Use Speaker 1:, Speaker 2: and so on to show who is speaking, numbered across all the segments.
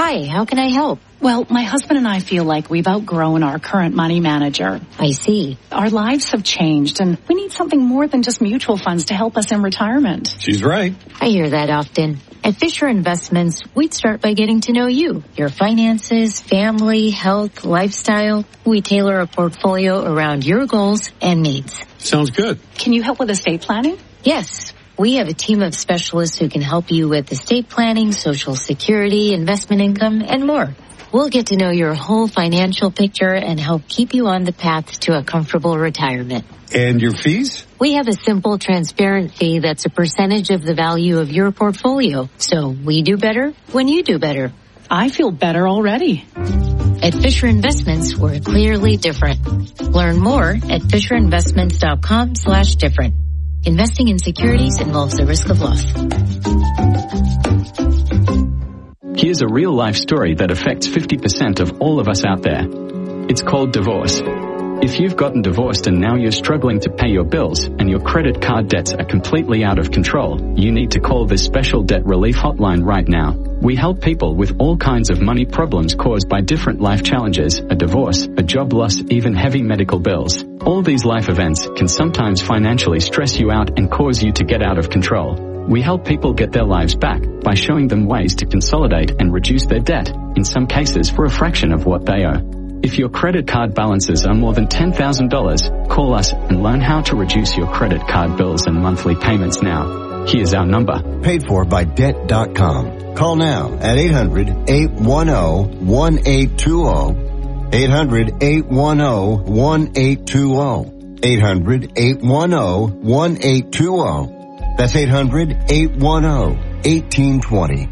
Speaker 1: Hi, how can I help?
Speaker 2: Well, my husband and I feel like we've outgrown our current money manager.
Speaker 1: I see.
Speaker 2: Our lives have changed, and we need something more than just mutual funds to help us in retirement.
Speaker 3: She's right.
Speaker 1: I hear that often. At Fisher Investments, we'd start by getting to know you, your finances, family, health, lifestyle. We tailor a portfolio around your goals and needs.
Speaker 3: Sounds good.
Speaker 2: Can you help with estate planning?
Speaker 1: Yes. We have a team of specialists who can help you with estate planning, Social Security, investment income, and more. We'll get to know your whole financial picture and help keep you on the path to a comfortable retirement.
Speaker 3: And your fees?
Speaker 1: We have a simple, transparent fee that's a percentage of the value of your portfolio. So we do better when you do better.
Speaker 2: I feel better already.
Speaker 1: At Fisher Investments, we're clearly different. Learn more at FisherInvestments.com/different. Investing in securities involves the risk of loss.
Speaker 4: Here's a real-life story that affects 50% of all of us out there. It's called divorce. If you've gotten divorced and now you're struggling to pay your bills and your credit card debts are completely out of control, you need to call this special debt relief hotline right now. We help people with all kinds of money problems caused by different life challenges, a divorce, a job loss, even heavy medical bills. All these life events can sometimes financially stress you out and cause you to get out of control. We help people get their lives back by showing them ways to consolidate and reduce their debt, in some cases for a fraction of what they owe. If your credit card balances are more than $10,000, call us and learn how to reduce your credit card bills and monthly payments now. Here's our number.
Speaker 5: Paid for by Debt.com. Call now at 800-810-1820. 800-810-1820. 800-810-1820. That's 800-810-1820.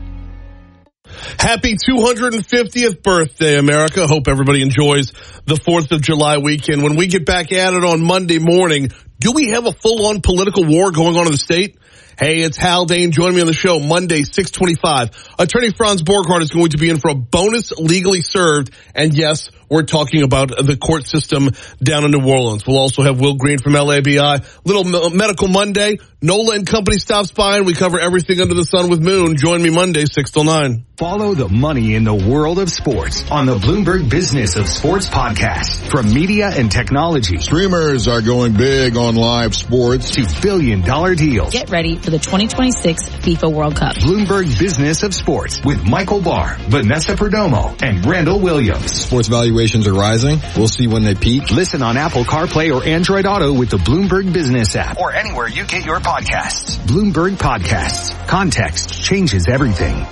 Speaker 6: Happy 250th birthday, America. Hope everybody enjoys the 4th of July weekend. When we get back at it on Monday morning, do we have a full-on political war going on in the state? Hey, it's Hal Dane joining me on the show Monday, 6:25. Attorney Franz Borghardt is going to be in for a bonus legally served. And yes, we're talking about the court system down in New Orleans. We'll also have Will Green from LABI. Little Medical Monday. Nola and Company stops by and we cover everything under the sun with Moon. Join me Monday, 6 till 9.
Speaker 7: Follow the money in the world of sports on the Bloomberg Business of Sports podcast. From media and technology.
Speaker 8: Streamers are going big on live sports.
Speaker 7: To billion-dollar deals.
Speaker 9: Get ready for the 2026 FIFA World Cup.
Speaker 7: Bloomberg Business of Sports with Michael Barr, Vanessa Perdomo, and Randall Williams.
Speaker 8: Sports valuations are rising. We'll see when they peak.
Speaker 7: Listen on Apple CarPlay or Android Auto with the Bloomberg Business app. Or anywhere you get your podcasts. Bloomberg Podcasts. Context changes everything.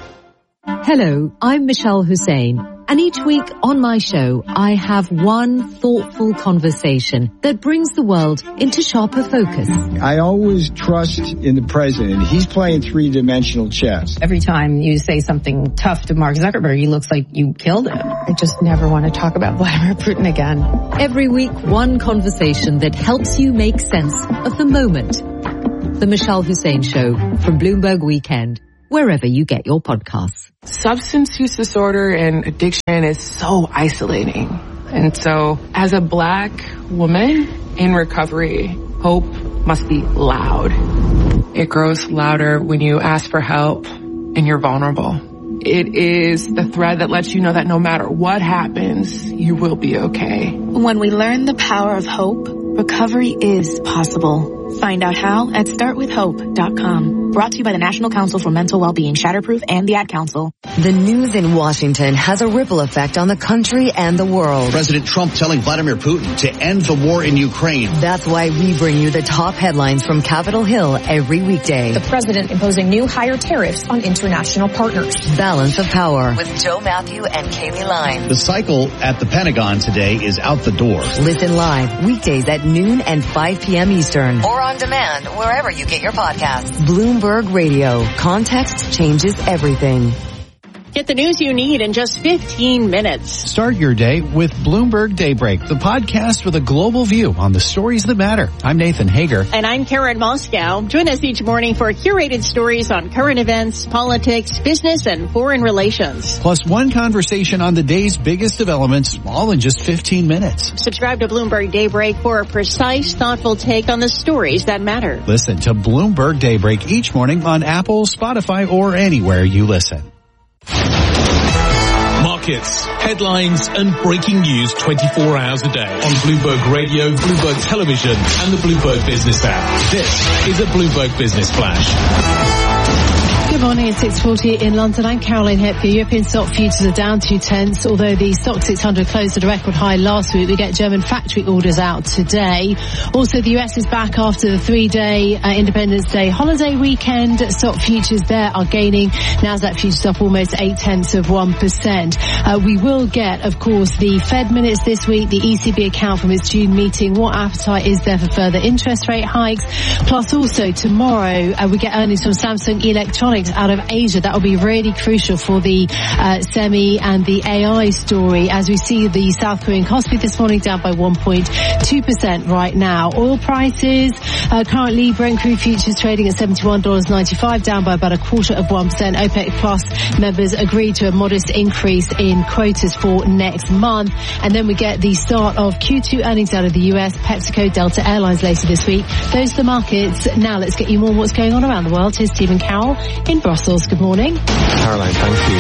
Speaker 10: Hello, I'm Michelle Hussein, and each week on my show, I have one thoughtful conversation that brings the world into sharper focus.
Speaker 11: I always trust in the president. He's playing three-dimensional chess.
Speaker 12: Every time you say something tough to Mark Zuckerberg, he looks like you killed him. I just never want to talk about Vladimir Putin again.
Speaker 10: Every week, one conversation that helps you make sense of the moment. The Michelle Hussein Show from Bloomberg Weekend, wherever you get your podcasts.
Speaker 13: Substance use disorder and addiction is so isolating. And so as a Black woman in recovery, hope must be loud. It grows louder when you ask for help and you're vulnerable. It is the thread that lets you know that no matter what happens, you will be okay.
Speaker 14: When we learn the power of hope, recovery is possible. Find out how at startwithhope.com. Brought to you by the National Council for Mental Wellbeing, Shatterproof, and the Ad Council.
Speaker 15: The news in Washington has a ripple effect on the country and the world.
Speaker 16: President Trump telling Vladimir Putin to end the war in Ukraine.
Speaker 15: That's why we bring you the top headlines from Capitol Hill every weekday.
Speaker 17: The president imposing new higher tariffs on international partners.
Speaker 15: Balance of Power with Joe Matthew and Kaylee Line.
Speaker 16: The cycle at the Pentagon today is out the door.
Speaker 15: Listen live weekdays at noon and 5 p.m. Eastern. Or on demand wherever you get your podcasts. Bloomberg Radio. Context changes everything.
Speaker 18: Get the news you need in just 15 minutes.
Speaker 19: Start your day with Bloomberg Daybreak, the podcast with a global view on the stories that matter. I'm Nathan Hager.
Speaker 18: And I'm Karen Moscow. Join us each morning for curated stories on current events, politics, business, and foreign relations.
Speaker 19: Plus one conversation on the day's biggest developments, all in just 15 minutes.
Speaker 18: Subscribe to Bloomberg Daybreak for a precise, thoughtful take on the stories that matter.
Speaker 19: Listen to Bloomberg Daybreak each morning on Apple, Spotify, or anywhere you listen.
Speaker 20: markets, headlines and breaking news 24 hours a day on Bloomberg Radio, Bloomberg Television and the Bloomberg Business app. This is a Bloomberg Business Flash.
Speaker 21: Good morning, it's 6:40 in London. I'm Caroline Hepker. European stock futures are down 0.2, although the stock 600 closed at a record high last week. We get German factory orders out today. Also, the US is back after the 3-day Independence Day holiday weekend. Stock futures there are gaining. Nasdaq futures up almost 0.8%. We will get, of course, the Fed minutes this week, the ECB account from its June meeting. What appetite is there for further interest rate hikes? Plus, also tomorrow we get earnings from Samsung Electronics out of Asia. That will be really crucial for the semi and the AI story, as we see the South Korean Kospi this morning down by 1.2% right now. Oil prices currently Brent crude futures trading at $71.95, down by about 0.25%. OPEC Plus members agreed to a modest increase in quotas for next month. And then we get the start of Q2 earnings out of the US, PepsiCo, Delta Airlines later this week. Those are the markets. Now let's get you more on what's going on around the world. Here's Stephen Carroll in Brussels. Good morning.
Speaker 22: Caroline, thank you.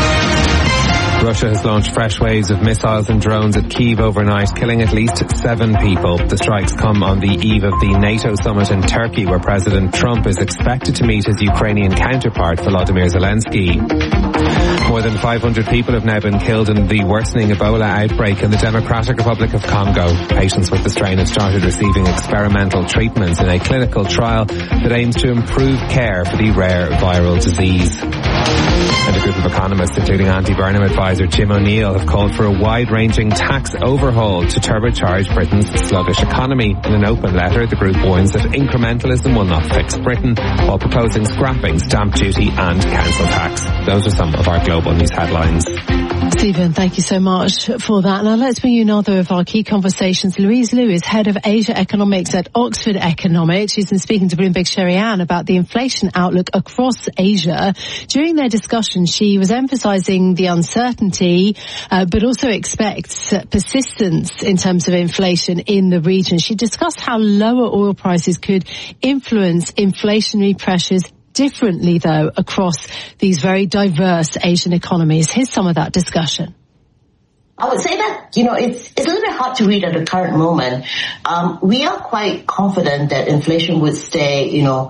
Speaker 22: Russia has launched fresh waves of missiles and drones at Kyiv overnight, killing at least 7 people. The strikes come on the eve of the NATO summit in Turkey, where President Trump is expected to meet his Ukrainian counterpart, Volodymyr Zelensky. More than 500 people have now been killed in the worsening Ebola outbreak in the Democratic Republic of Congo. Patients with the strain have started receiving experimental treatments in a clinical trial that aims to improve care for the rare viral disease. And a group of economists, including anti-Burnham advisor Jim O'Neill, have called for a wide-ranging tax overhaul to turbocharge Britain's sluggish economy. In an open letter, the group warns that incrementalism will not fix Britain, while proposing scrapping stamp duty and council tax. Those are some of our global news headlines.
Speaker 21: Stephen, thank you so much for that. Now let's bring you another of our key conversations. Louise Liu is head of Asia Economics at Oxford Economics. She's been speaking to Bloomberg Sherry-Ann about the inflation outlook across Asia. During their discussion, she was emphasizing the uncertainty, but also expects persistence in terms of inflation in the region. She discussed how lower oil prices could influence inflationary pressures differently, though, across these very diverse Asian economies. Here's some of that discussion.
Speaker 23: I would say that, it's a little bit hard to read at the current moment. We are quite confident that inflation would stay,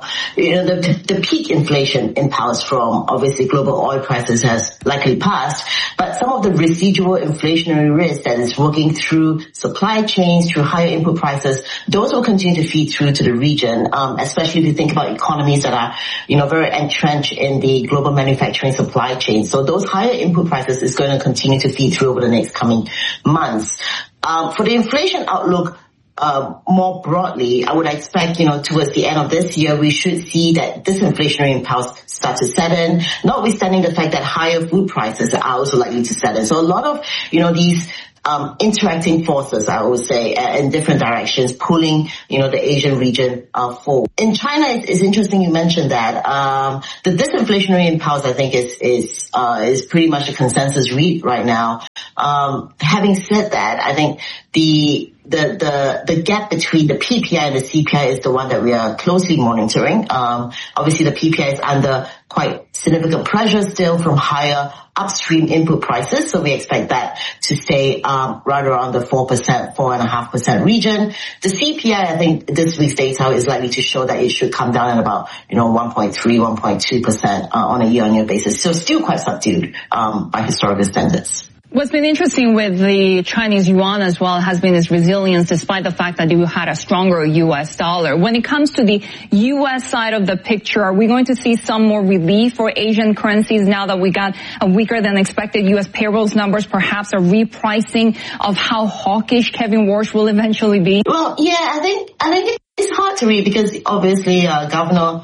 Speaker 23: the peak inflation impulse from obviously global oil prices has likely passed, but some of the residual inflationary risk that is working through supply chains, through higher input prices, those will continue to feed through to the region, especially if you think about economies that are, very entrenched in the global manufacturing supply chain. So those higher input prices is going to continue to feed through over the next coming months. For the inflation outlook, more broadly, I would expect, towards the end of this year, we should see that this inflationary impulse start to set in, notwithstanding the fact that higher food prices are also likely to set in. So a lot of, these interacting forces, I would say, in different directions, pulling, the Asian region forward. In China, it's interesting you mentioned that. The disinflationary impulse, I think, is pretty much a consensus read right now. Having said that, I think the gap between the PPI and the CPI is the one that we are closely monitoring. Obviously the PPI is under quite significant pressure still from higher upstream input prices. So we expect that to stay right around the 4.5% region. The CPI, I think this week's data is likely to show that it should come down at about, 1.3, 1.2% on a year-on-year basis. So still quite subdued by historical standards.
Speaker 24: What's been interesting with the Chinese yuan as well has been its resilience despite the fact that you had a stronger U.S. dollar. When it comes to the U.S. side of the picture, are we going to see some more relief for Asian currencies now that we got a weaker than expected U.S. payrolls numbers, perhaps a repricing of how hawkish Kevin Warsh will eventually be?
Speaker 23: Well, yeah, I think it's hard to read because obviously Governor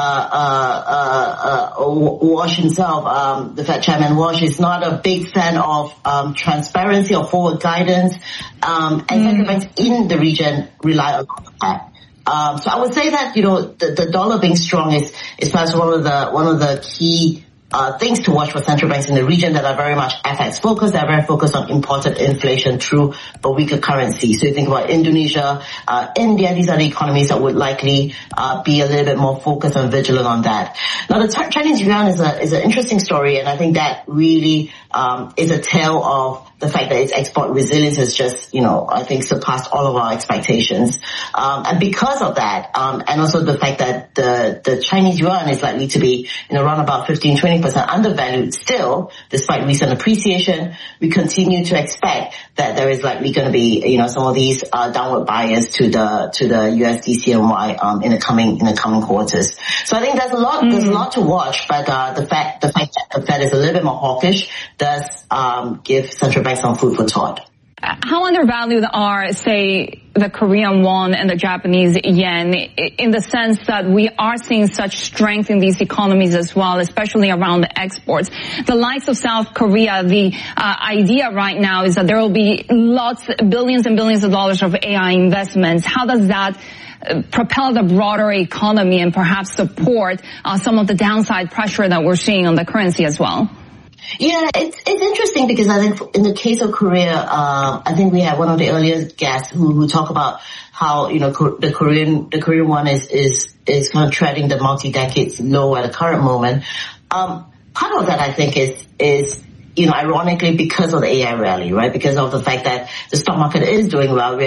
Speaker 23: Warsh himself, the Fed Chairman Warsh, is not a big fan of transparency or forward guidance, and central banks in the region rely on that. So I would say that the dollar being strong is perhaps one of the key things to watch for central banks in the region that are very much FX focused. They're very focused on imported inflation through a weaker currency. So you think about Indonesia, India, these are the economies that would likely be a little bit more focused and vigilant on that. Now the Chinese yuan is an interesting story, and I think that really is a tale of the fact that its export resilience has just, I think surpassed all of our expectations. And because of that, and also the fact that the Chinese yuan is likely to be, around about 15-20% undervalued still, despite recent appreciation, we continue to expect that there is likely going to be, some of these downward bias to the USD CNY in the coming quarters. So I think there's a lot to watch, but the fact that the Fed is a little bit more hawkish does give central banks some food for thought.
Speaker 24: How undervalued are, say, the Korean won and the Japanese yen in the sense that we are seeing such strength in these economies as well, especially around the exports? The likes of South Korea, the idea right now is that there will be billions and billions of dollars of AI investments. How does that propel the broader economy and perhaps support some of the downside pressure that we're seeing on the currency as well?
Speaker 23: Yeah, it's interesting because I think in the case of Korea, I think we had one of the earlier guests who talk about how, the Korean won is kind of treading the multi-decades low at the current moment. Part of that I think is ironically because of the AI rally, right? Because of the fact that the stock market is doing well,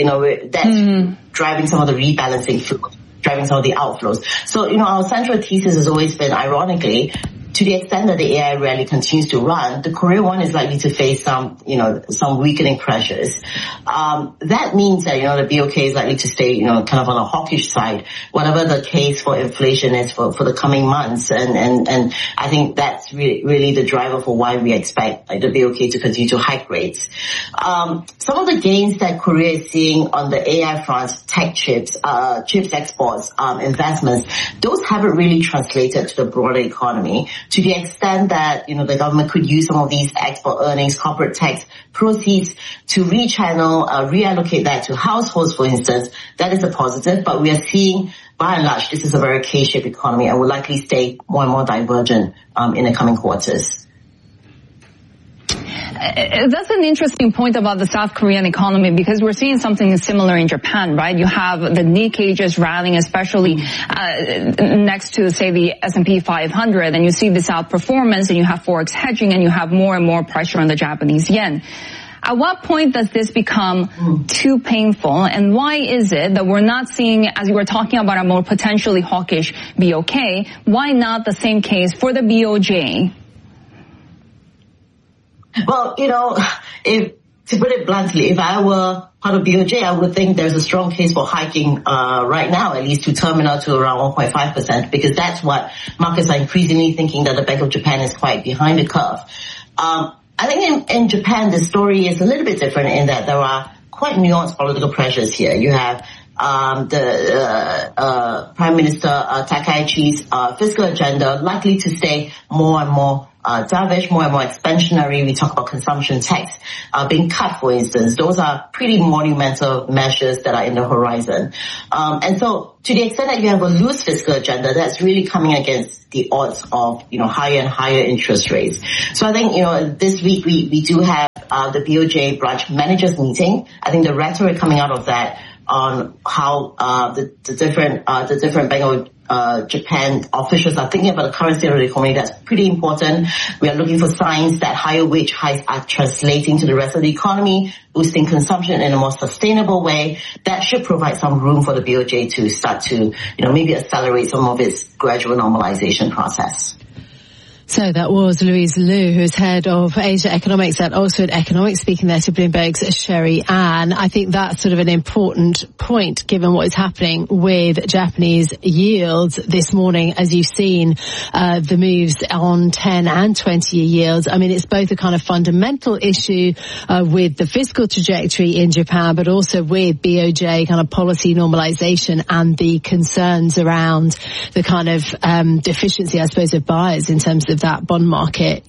Speaker 23: that's driving some of the rebalancing, driving some of the outflows. So, our central thesis has always been, ironically, to the extent that the AI rally continues to run, the Korean won is likely to face some weakening pressures. That means that, the BOK is likely to stay, kind of on a hawkish side, whatever the case for inflation is for the coming months. And I think that's really the driver for why we expect the BOK to continue to hike rates. Some of the gains that Korea is seeing on the AI front, tech chips exports, investments, those haven't really translated to the broader economy. To the extent that, the government could use some of these export earnings, corporate tax proceeds to reallocate that to households, for instance, that is a positive. But we are seeing, by and large, this is a very K-shaped economy and will likely stay more and more divergent in the coming quarters.
Speaker 24: That's an interesting point about the South Korean economy because we're seeing something similar in Japan, right? You have the Nikkei just rallying, especially next to, say, the S&P 500, and you see this outperformance, and you have forex hedging, and you have more and more pressure on the Japanese yen. At what point does this become too painful, and why is it that we're not seeing, as you were talking about, a more potentially hawkish BOK, why not the same case for the BOJ?
Speaker 23: Well, to put it bluntly, if I were part of BOJ, I would think there's a strong case for hiking right now, at least to terminal to around 1.5%, because that's what markets are increasingly thinking, that the Bank of Japan is quite behind the curve. I think in Japan, the story is a little bit different in that there are quite nuanced political pressures here. You have the Prime Minister Takaichi's fiscal agenda likely to stay more and more dovish, more and more expansionary. We talk about consumption tax being cut, for instance. Those are pretty monumental measures that are in the horizon. And so to the extent that you have a loose fiscal agenda, that's really coming against the odds of, higher and higher interest rates. So I think, this week we do have the BOJ branch managers meeting. I think the rhetoric coming out of that on how the different Bank of Japan officials are thinking about the current state of the economy, that's pretty important. We are looking for signs that higher wage hikes are translating to the rest of the economy, boosting consumption in a more sustainable way. That should provide some room for the BOJ to start to, maybe accelerate some of its gradual normalization process.
Speaker 21: So that was Louise Liu, who's head of Asia Economics at Oxford Economics, speaking there to Bloomberg's Sherry Ann. I think that's sort of an important point, given what is happening with Japanese yields this morning, as you've seen the moves on 10 and 20-year yields. I mean, it's both a kind of fundamental issue with the fiscal trajectory in Japan, but also with BOJ kind of policy normalization and the concerns around the kind of deficiency, I suppose, of buyers in terms of that bond market,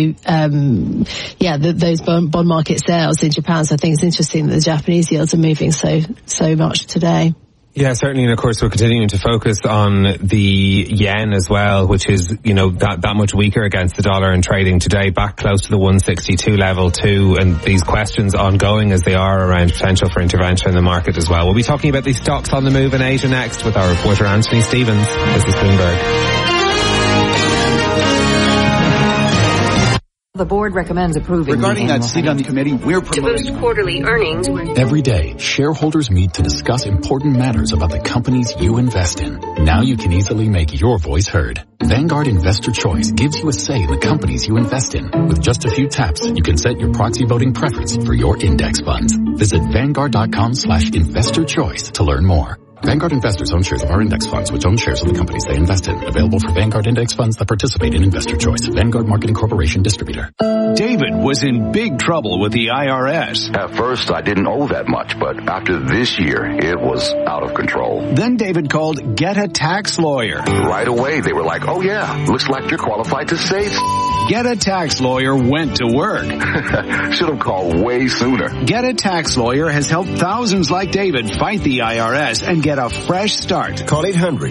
Speaker 21: those bond market sales in Japan. So I think it's interesting that the Japanese yields are moving so much today.
Speaker 22: Yeah, certainly, and of course we're continuing to focus on the yen as well, which is, that much weaker against the dollar and trading today, back close to the 162 level too, and these questions ongoing as they are around potential for intervention in the market as well. We'll be talking about these stocks on the move in Asia next with our reporter Anthony Stevens. This is Bloomberg.
Speaker 15: the board recommends approving.
Speaker 19: Regarding that seat on the committee, we're promoting.
Speaker 15: To boost quarterly earnings.
Speaker 1: Every day, shareholders meet to discuss important matters about the companies you invest in. Now you can easily make your voice heard. Vanguard Investor Choice gives you a say in the companies you invest in. With just a few taps, you can set your proxy voting preference for your index funds. Visit Vanguard.com/investor choice to learn more. Vanguard investors own shares of our index funds, which own shares of the companies they invest in. Available for Vanguard index funds that participate in Investor Choice. Vanguard Marketing Corporation distributor.
Speaker 2: David was in big trouble with the IRS.
Speaker 3: At first, I didn't owe that much, but after this year, it was out of control.
Speaker 2: Then David called Get a Tax Lawyer.
Speaker 3: Right away, they were like, oh yeah, looks like you're qualified to save.
Speaker 2: Get a Tax Lawyer went to work.
Speaker 3: Should have called way sooner.
Speaker 2: Get a Tax Lawyer has helped thousands like David fight the IRS and get a fresh start.
Speaker 5: Call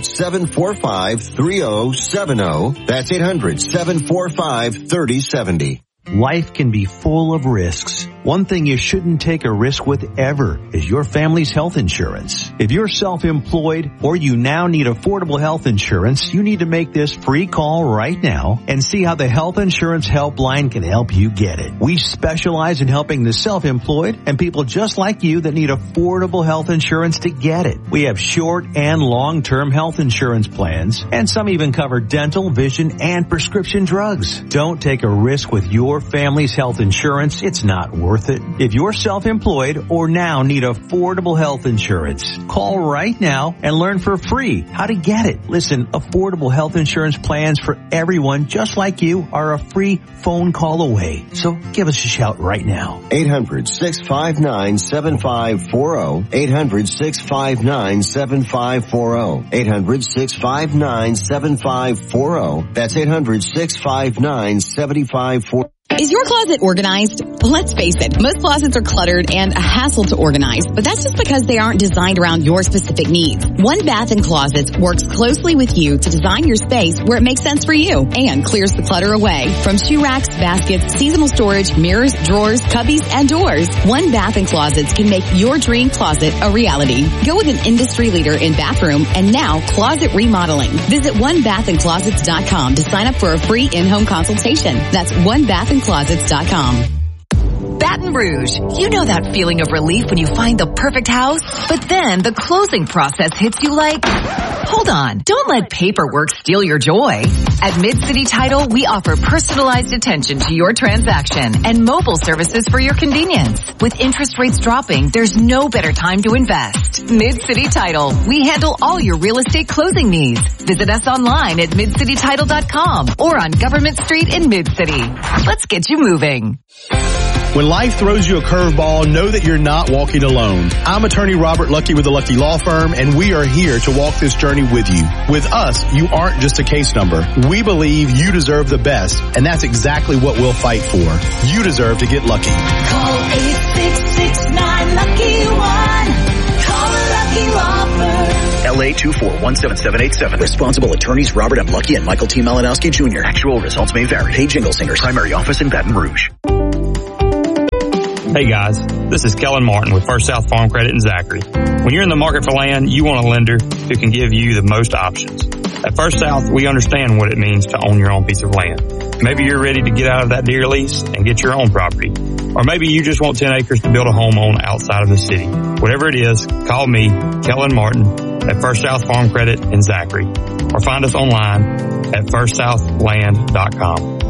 Speaker 5: 800-745-3070. That's 800-745-3070.
Speaker 4: Life can be full of risks. One thing you shouldn't take a risk with ever is your family's health insurance. If you're self-employed or you now need affordable health insurance, you need to make this free call right now and see how the Health Insurance Helpline can help you get it. We specialize in helping the self-employed and people just like you that need affordable health insurance to get it. We have short and long-term health insurance plans, and some even cover dental, vision, and prescription drugs. Don't take a risk with your family's health insurance. It's not worth it. If you're self-employed or now need affordable health insurance, call right now and learn for free how to get it. Listen, affordable health insurance plans for everyone just like you are a free phone call away. So give us a shout right now.
Speaker 5: 800-659-7540. 800-659-7540. 800-659-7540. That's 800-659-7540.
Speaker 25: Is your closet organized? Let's face it, most closets are cluttered and a hassle to organize, but that's just because they aren't designed around your specific needs. One Bath & Closets works closely with you to design your space where it makes sense for you and clears the clutter away. From shoe racks, baskets, seasonal storage, mirrors, drawers, cubbies, and doors, One Bath & Closets can make your dream closet a reality. Go with an industry leader in bathroom and now closet remodeling. Visit OneBathAndClosets.com to sign up for a free in-home consultation. That's OneBathAndClosets.com.
Speaker 15: Baton Rouge. You know that feeling of relief when you find the perfect house? But then the closing process hits you like, hold on, don't let paperwork steal your joy. At Mid-City Title, we offer personalized attention to your transaction and mobile services for your convenience. With interest rates dropping, there's no better time to invest. Mid-City Title. We handle all your real estate closing needs. Visit us online at midcitytitle.com or on Government Street in Mid-City. Let's get you moving.
Speaker 26: When life throws you a curveball, know that you're not walking alone. I'm attorney Robert Lucky with the Lucky Law Firm, and we are here to walk this journey with you. With us, you aren't just a case number. We believe you deserve the best, and that's exactly what we'll fight for. You deserve to get lucky.
Speaker 27: Call 866-9-LUCKY-1. Call the Lucky Law Firm.
Speaker 16: LA 2417787. Responsible attorneys Robert M. Lucky and Michael T. Malinowski Jr. Actual results may vary. Paid Jingle Singers. Primary office in Baton Rouge.
Speaker 28: Hey guys, this is Kellen Martin with First South Farm Credit in Zachary. When you're in the market for land, you want a lender who can give you the most options. At First South, we understand what it means to own your own piece of land. Maybe you're ready to get out of that deer lease and get your own property. Or maybe you just want 10 acres to build a home on outside of the city. Whatever it is, call me, Kellen Martin, at First South Farm Credit in Zachary. Or find us online at firstsouthland.com.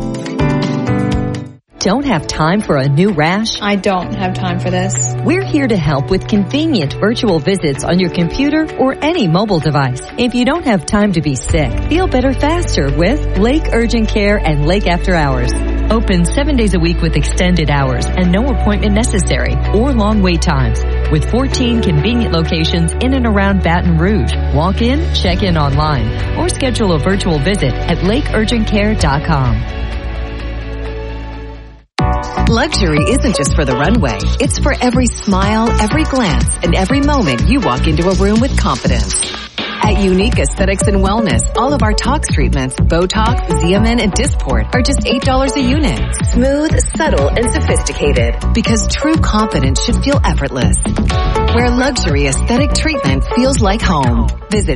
Speaker 15: Don't have time for a new rash?
Speaker 29: I don't have time for this.
Speaker 15: We're here to help with convenient virtual visits on your computer or any mobile device. If you don't have time to be sick, feel better faster with Lake Urgent Care and Lake After Hours. Open 7 days a week with extended hours and no appointment necessary or long wait times. With 14 convenient locations in and around Baton Rouge. Walk in, check in online, or schedule a virtual visit at lakeurgentcare.com. Luxury isn't just for the runway. It's for every smile, every glance, and every moment you walk into a room with confidence. At Unique Aesthetics and Wellness, all of our tox treatments, Botox, Xeomin, and Dysport are just $8 a unit. Smooth, subtle, and sophisticated. Because true confidence should feel effortless. Where luxury aesthetic treatment feels like home. Visit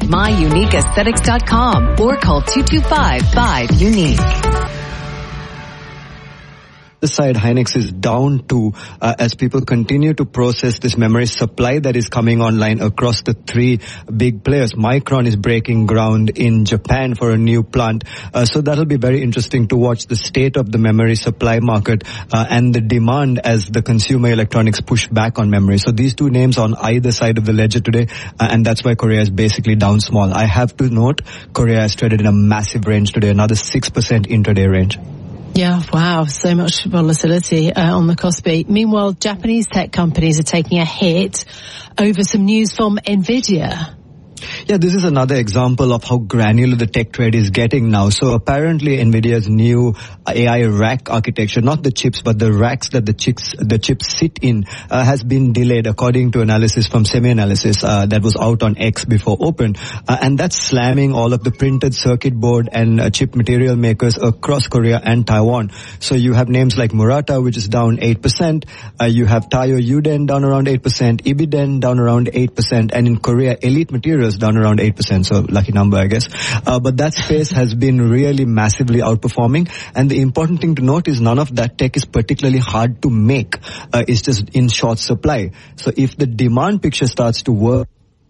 Speaker 15: myuniqueaesthetics.com or call 225-5-UNIQUE.
Speaker 6: The side, Hynix is down too as people continue to process this memory supply that is coming online across the three big players. Micron is breaking ground in Japan for a new plant. So that'll be very interesting to watch the state of the memory supply market and the demand as the consumer electronics push back on memory. So these two names on either side of the ledger today, and that's why Korea is basically down small. I have to note, Korea has traded in a massive range today, another 6% intraday range.
Speaker 21: Yeah, wow, so much volatility on the Kospi. Meanwhile, Japanese tech companies are taking a hit over some news from Nvidia.
Speaker 6: Yeah, this is another example of how granular the tech trade is getting now. So apparently NVIDIA's new AI rack architecture, not the chips, but the racks that the chips sit in, has been delayed according to analysis from Semi-Analysis that was out on X before open. And that's slamming all of the printed circuit board and chip material makers across Korea and Taiwan. So you have names like Murata, which is down 8%. You have Taiyo Yuden down around 8%, Ibiden down around 8%, and in Korea, Elite Materials down around 8%, so lucky number, I guess. But that space has been really massively outperforming. And the important thing to note is none of that tech is particularly hard to make. It's just in short supply. So if the demand picture starts to work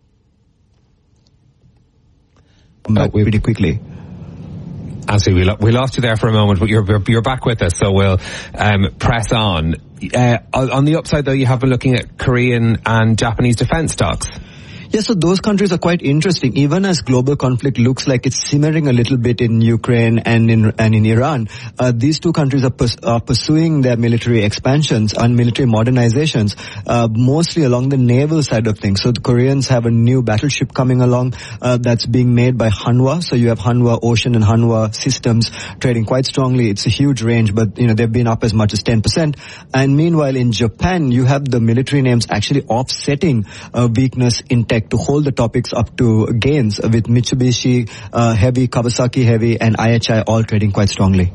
Speaker 6: pretty quickly.
Speaker 22: Anthony, we lost you there for a moment, but you're back with us, so we'll press on. On the upside, though, you have been looking at Korean and Japanese defense stocks.
Speaker 6: Yeah, so those countries are quite interesting. Even as global conflict looks like it's simmering a little bit in Ukraine and in Iran, these two countries are pursuing their military expansions and military modernizations, mostly along the naval side of things. So the Koreans have a new battleship coming along that's being made by Hanwha. So you have Hanwha Ocean and Hanwha Systems trading quite strongly. It's a huge range, but they've been up as much as 10%. And meanwhile, in Japan, you have the military names actually offsetting weakness in tech to hold the topics up to gains, with Mitsubishi Heavy, Kawasaki Heavy, and IHI all trading quite strongly.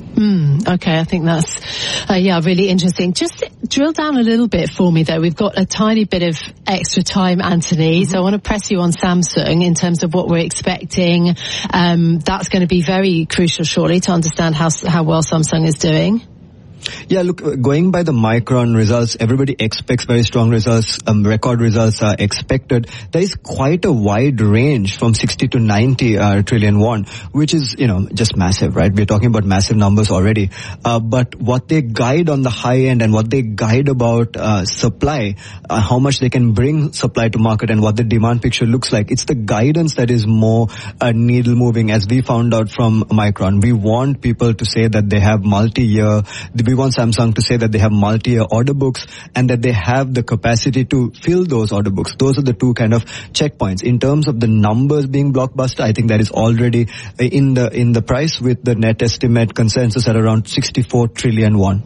Speaker 21: Okay, I think that's, really interesting. Just drill down a little bit for me, though. We've got a tiny bit of extra time, Anthony, so I want to press you on Samsung in terms of what we're expecting. That's going to be very crucial, surely, to understand how well Samsung is doing.
Speaker 6: Yeah, look, going by the Micron results, everybody expects very strong results. Record results are expected. There is quite a wide range from 60 to 90 trillion won, which is, just massive, right? We're talking about massive numbers already. But what they guide on the high end and what they guide about supply, how much they can bring supply to market and what the demand picture looks like, it's the guidance that is more needle moving, as we found out from Micron. We want people to say that they have multi-year, we want Samsung to say that they have multi-year order books and that they have the capacity to fill those order books. Those are the two kind of checkpoints. In terms of the numbers being blockbuster, I think that is already in the price, with the net estimate consensus at around 64 trillion won.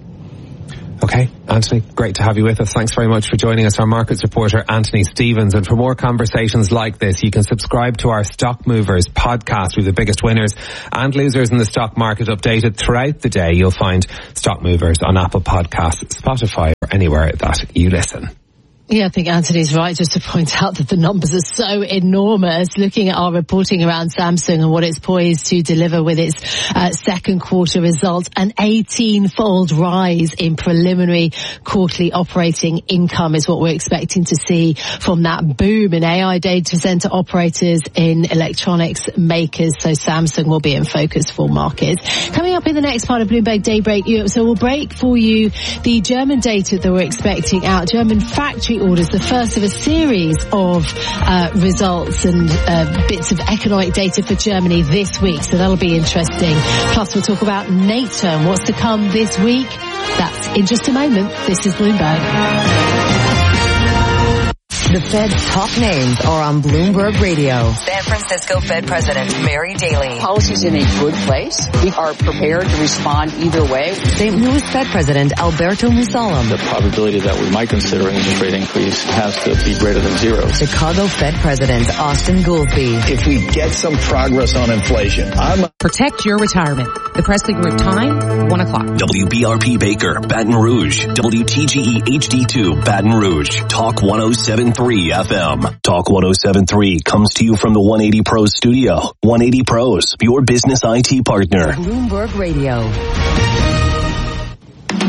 Speaker 22: Okay, Anthony, great to have you with us. Thanks very much for joining us, our markets reporter, Anthony Stevens. And for more conversations like this, you can subscribe to our Stock Movers podcast with the biggest winners and losers in the stock market updated throughout the day. You'll find Stock Movers on Apple Podcasts, Spotify, or anywhere that you listen.
Speaker 21: Yeah, I think Anthony's right just to point out that the numbers are so enormous. Looking at our reporting around Samsung and what it's poised to deliver with its second quarter results, an 18-fold rise in preliminary quarterly operating income is what we're expecting to see from that boom in AI data center operators in electronics makers. So Samsung will be in focus for markets. Coming up in the next part of Bloomberg Daybreak Europe, so we'll break for you the German data that we're expecting out. German factory orders, the first of a series of results and bits of economic data for Germany this week, so that'll be interesting. Plus we'll talk about NATO and what's to come this week. That's in just a moment. This is Bloomberg.
Speaker 7: The Fed's top names are on Bloomberg Radio.
Speaker 15: San Francisco Fed President Mary Daly.
Speaker 8: Policy's in a good place. We are prepared to respond either way.
Speaker 25: St. Louis Fed President Alberto Musalem.
Speaker 9: The probability that we might consider an interest rate increase has to be greater than zero.
Speaker 25: Chicago Fed President Austin Goolsbee.
Speaker 10: If we get some progress on inflation,
Speaker 25: Protect your retirement. The Presley Group time, 1 o'clock.
Speaker 11: WBRP Baker, Baton Rouge. WTGE HD2, Baton Rouge. Talk 107.3 FM. Talk 107.3 comes to you from the 180 Pros studio. 180 Pros, your business IT partner.
Speaker 25: Bloomberg Radio.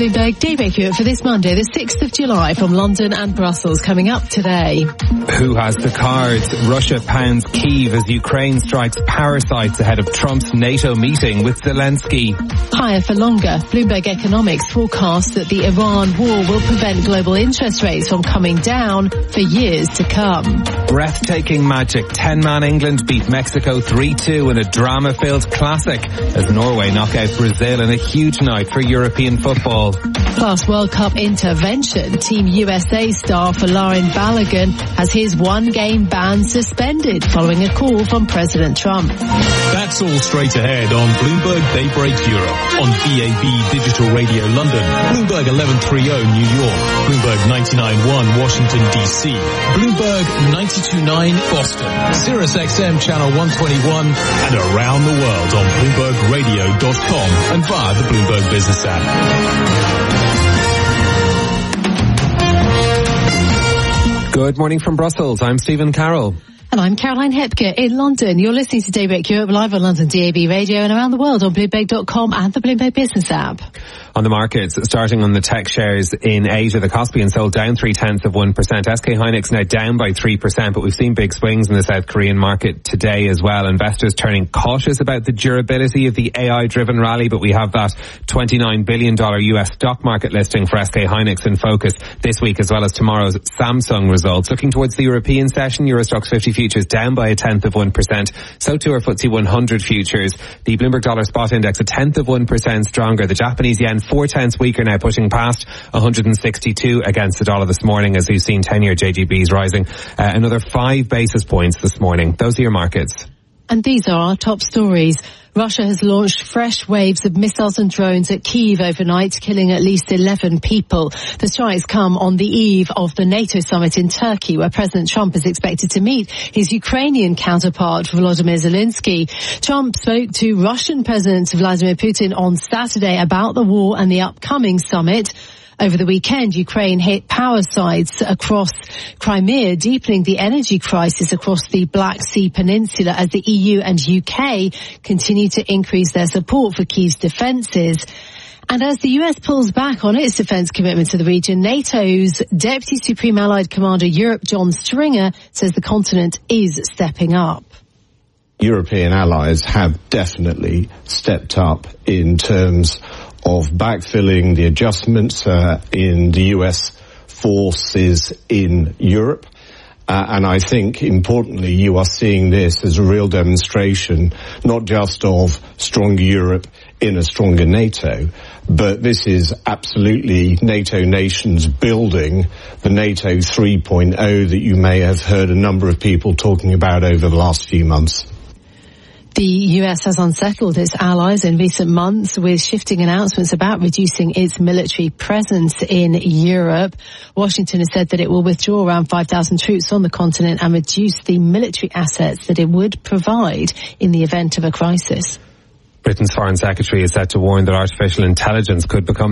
Speaker 21: Bloomberg Daybreak Europe for this Monday, the 6th of July, from London and Brussels. Coming up today.
Speaker 22: Who has the cards? Russia pounds Kyiv as Ukraine strikes power sites ahead of Trump's NATO meeting with Zelensky.
Speaker 21: Higher for longer. Bloomberg Economics forecasts that the Iran war will prevent global interest rates from coming down for years to come.
Speaker 22: Breathtaking magic. 10-man England beat Mexico 3-2 in a drama-filled classic as Norway knock out Brazil in a huge night for European football.
Speaker 21: Plus World Cup intervention. Team USA star Folarin Balogun has his one-game ban suspended following a call from President Trump.
Speaker 12: That's all straight ahead on Bloomberg Daybreak Europe, on DAB Digital Radio London, Bloomberg 1130 New York, Bloomberg 99.1 Washington DC, Bloomberg 92.9 Boston, Sirius XM Channel 121, and around the world on BloombergRadio.com and via the Bloomberg Business app.
Speaker 22: Good morning from Brussels. I'm Stephen Carroll.
Speaker 21: And I'm Caroline Hepker in London. You're listening to Daybreak Europe live on London DAB Radio and around the world on Bloomberg.com and the Bloomberg Business app.
Speaker 22: On the markets, starting on the tech shares in Asia, the Kospi sold down 0.3%. SK Hynix now down by 3%, but we've seen big swings in the South Korean market today as well. Investors turning cautious about the durability of the AI-driven rally, but we have that $29 billion US stock market listing for SK Hynix in focus this week, as well as tomorrow's Samsung results. Looking towards the European session, Euro Stoxx 50 futures down by 0.1%. So too are FTSE 100 futures. The Bloomberg Dollar Spot Index 0.1% stronger. The Japanese yen 0.4 weaker, now pushing past 162 against the dollar this morning, as we've seen 10-year JGBs rising another 5 basis points this morning. Those are your markets.
Speaker 21: And these are our top stories. Russia has launched fresh waves of missiles and drones at Kyiv overnight, killing at least 11 people. The strikes come on the eve of the NATO summit in Turkey, where President Trump is expected to meet his Ukrainian counterpart, Volodymyr Zelensky. Trump spoke to Russian President Vladimir Putin on Saturday about the war and the upcoming summit. Over the weekend, Ukraine hit power sites across Crimea, deepening the energy crisis across the Black Sea Peninsula as the EU and UK continue to increase their support for Kyiv's defences. And as the US pulls back on its defence commitment to the region, NATO's Deputy Supreme Allied Commander Europe, John Stringer, says the continent is stepping up.
Speaker 13: European allies have definitely stepped up in terms of backfilling the adjustments in the US forces in Europe. And I think, importantly, you are seeing this as a real demonstration, not just of stronger Europe in a stronger NATO, but this is absolutely NATO nations building the NATO 3.0 that you may have heard a number of people talking about over the last few months.
Speaker 21: The US has unsettled its allies in recent months with shifting announcements about reducing its military presence in Europe. Washington has said that it will withdraw around 5,000 troops on the continent and reduce the military assets that it would provide in the event of a crisis.
Speaker 22: Britain's Foreign Secretary is set to warn that artificial intelligence could become